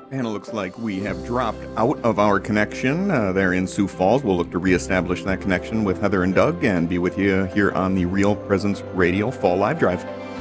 And it looks like we have dropped out of our connection there in Sioux Falls. We'll look to reestablish that connection with Heather and Doug and be with you here on the Real Presence Radio Fall Live Drive.